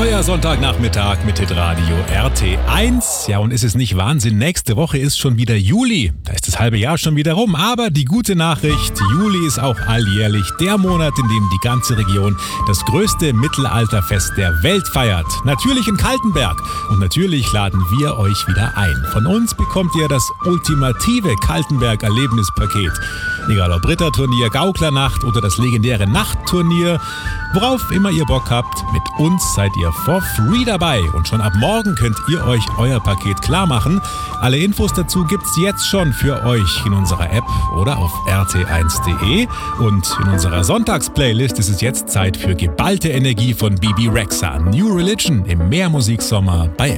Euer Sonntagnachmittag mit Hitradio RT1. Ja, und ist es nicht Wahnsinn? Nächste Woche ist schon wieder Juli. Da ist das halbe Jahr schon wieder rum. Aber die gute Nachricht, Juli ist auch alljährlich der Monat, in dem die ganze Region das größte Mittelalterfest der Welt feiert. Natürlich in Kaltenberg. Und natürlich laden wir euch wieder ein. Von uns bekommt ihr das ultimative Kaltenberg-Erlebnispaket. Egal ob Ritterturnier, Gauklernacht oder das legendäre Nachtturnier. Worauf immer ihr Bock habt, mit uns seid ihr for free dabei. Und schon ab morgen könnt ihr euch euer Paket klar machen. Alle Infos dazu gibt's jetzt schon für euch in unserer App oder auf rt1.de. Und in unserer Sonntagsplaylist ist es jetzt Zeit für geballte Energie von Bibi Rexha. New Religion im Mehrmusiksommer bei